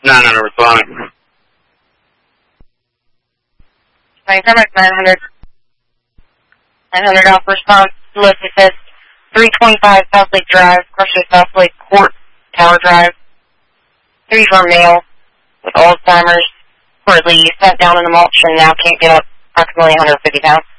900 responding. 900 Alpha response. Melissa says 325 South Lake Drive, Crusher South Lake Court Tower Drive. 3-4 male with Alzheimer's. Reportedly sat down in the mulch and now can't get up, approximately 150 pounds.